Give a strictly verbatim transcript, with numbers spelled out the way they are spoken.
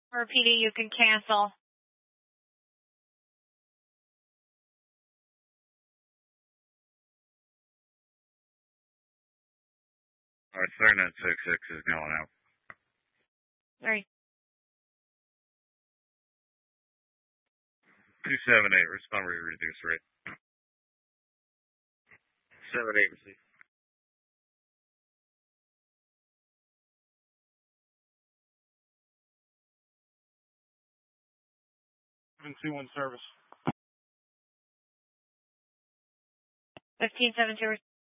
Or P D, you can cancel. All right, three nine six six is going out. Sorry. two seven eight, respond reduce rate. seven eight, receive. seven two one service. fifteen seven two.